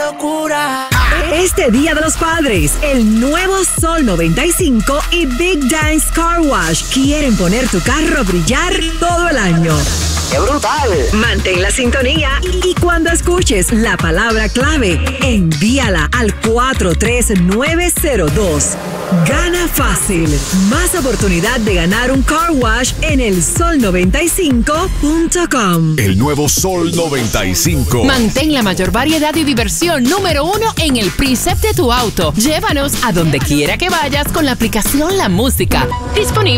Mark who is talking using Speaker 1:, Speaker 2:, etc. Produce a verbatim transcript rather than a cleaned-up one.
Speaker 1: locura.
Speaker 2: Este Día de los Padres, el nuevo Sol noventa y cinco y Big Dance Car Wash quieren poner tu carro a brillar todo el año.
Speaker 1: ¡Qué brutal!
Speaker 2: Mantén la sintonía y cuando escuches la palabra clave, envíala al cuatro tres nueve cero dos. Gana fácil. Más oportunidad de ganar un car wash en el sol noventa y cinco punto com.
Speaker 3: El nuevo Sol noventa y cinco.
Speaker 4: Mantén la mayor variedad y diversión número uno en el preset de tu auto. Llévanos a donde quiera que vayas con la aplicación La Música. Disponible